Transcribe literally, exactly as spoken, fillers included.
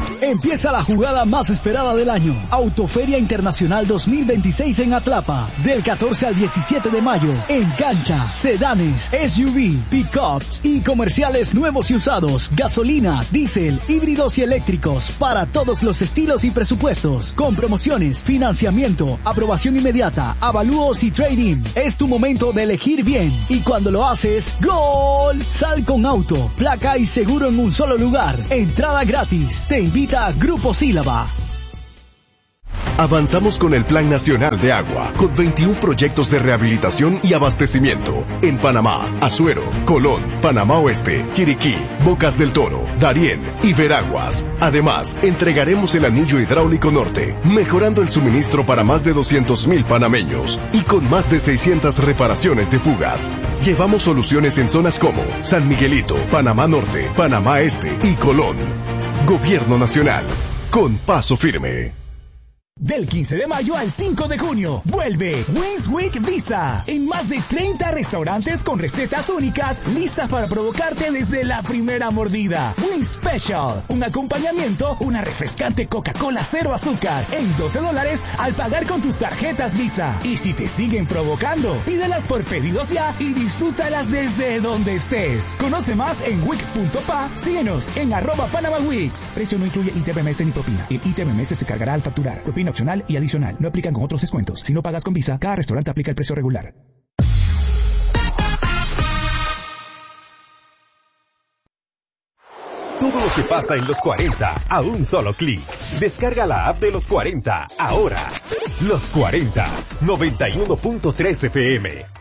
Empieza la jugada más esperada del año. Autoferia Internacional dos mil veintiséis en Atlapa. Del catorce al diecisiete de mayo. En cancha, sedanes, S U V, pickups y comerciales nuevos y usados. Gasolina, diésel, híbridos y eléctricos. Para todos los estilos y presupuestos. Con promociones, financiamiento, aprobación inmediata, avalúos y trading. Es tu momento de elegir bien. Y cuando lo haces, ¡gol! Sal con auto, placa y seguro en un solo lugar. Entrada gratis. Te invita a Grupo Sílaba. Avanzamos con el Plan Nacional de Agua, con veintiún proyectos de rehabilitación y abastecimiento en Panamá, Azuero, Colón, Panamá Oeste, Chiriquí, Bocas del Toro, Darién y Veraguas. Además, entregaremos el anillo hidráulico norte, mejorando el suministro para más de doscientos mil panameños y con más de seiscientas reparaciones de fugas. Llevamos soluciones en zonas como San Miguelito, Panamá Norte, Panamá Este y Colón. Gobierno Nacional, con paso firme. Del quince de mayo al cinco de junio, vuelve Wings Week Visa. En más de treinta restaurantes con recetas únicas, listas para provocarte desde la primera mordida. Wings Special, un acompañamiento, una refrescante Coca-Cola cero azúcar, en doce dólares al pagar con tus tarjetas Visa. Y si te siguen provocando, pídelas por pedidos ya y disfrútalas desde donde estés. Conoce más en wic punto pa, síguenos en arroba Panama Weeks. Precio no incluye I T B M S ni propina. El I T B M S se cargará al facturar. Propina opcional y adicional. No aplican con otros descuentos. Si no pagas con Visa, cada restaurante aplica el precio regular. Todo lo que pasa en los cuarenta a un solo clic. Descarga la app de los cuarenta ahora. Los cuarenta, noventa y uno punto tres F M.